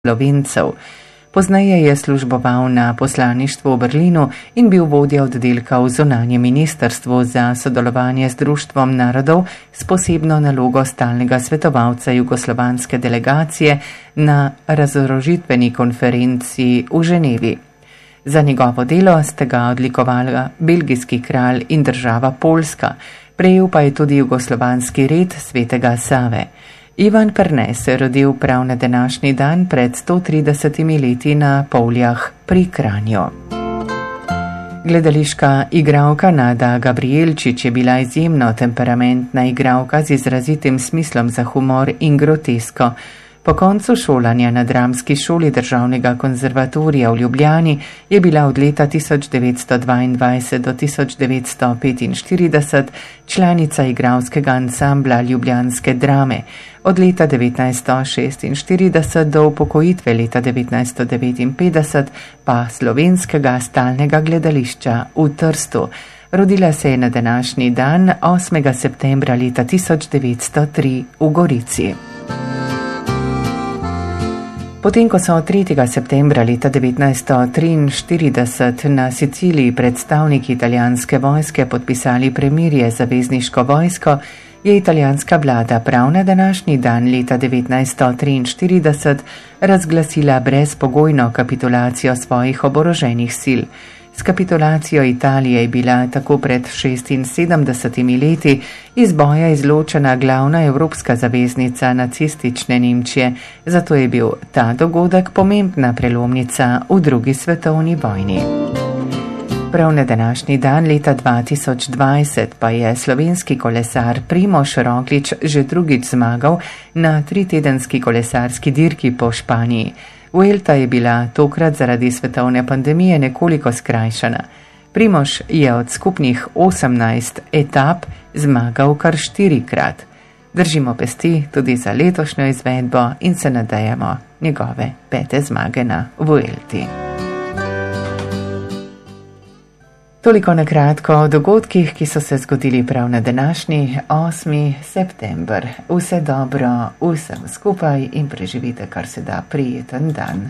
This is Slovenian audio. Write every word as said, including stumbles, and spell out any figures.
Slovencev. Pozneje je služboval na poslaništvu v Berlinu in bil vodja oddelka v zunanjem ministrstvu za sodelovanje z Društvom narodov s posebno nalogo stalnega svetovalca jugoslovanske delegacije na razorožitveni konferenci v Ženevi. Za njegovo delo sta ga odlikovala belgijski kralj in država Poljska, prejel pa je tudi jugoslovanski red svetega Save. Ivan Perne se je rodil prav na današnji dan pred sto tridesetimi leti na Povljah pri Kranju. Gledališka igralka Nada Gabrielčič je bila izjemno temperamentna igralka z izrazitim smislom za humor in grotesko. Po koncu šolanja na dramski šoli Državnega konzervatorija v Ljubljani je bila od leta tisoč devetsto dvaindvajset do tisoč devetsto petinštirideset članica igralskega ansambla ljubljanske drame. Od leta devetnajststo šestinštirideset do upokojitve leta devetnajststo devetinpetdeset pa Slovenskega stalnega gledališča v Trstu. Rodila se je na današnji dan osmega septembra leta tisoč devetsto tri v Gorici. Potem, ko so tretjega septembra leta devetnajststo triinštirideset na Siciliji predstavniki italijanske vojske podpisali premirje z zavezniško vojsko, je italijanska vlada prav na današnji dan leta devetnajststo triinštirideset razglasila brezpogojno kapitulacijo svojih oboroženih sil. S kapitulacijo Italije je bila tako pred šestinsedemdesetimi leti iz boja izločena glavna evropska zaveznica nacistične Nemčije, zato je bil ta dogodek pomembna prelomnica v drugi svetovni vojni. Prav na današnji dan leta dva tisoč dvajset pa je slovenski kolesar Primož Roglič že drugič zmagal na tritedenski kolesarski dirki po Španiji. Vuelta je bila tokrat zaradi svetovne pandemije nekoliko skrajšana. Primož je od skupnih osemnajst etap zmagal kar štirikrat. Držimo pesti tudi za letošnjo izvedbo in se nadejamo njegove pete zmage na Vuelti. Toliko na kratko o dogodkih, ki so se zgodili prav na današnji osmi september. Vse dobro vsem skupaj in preživite kar se da prijeten dan.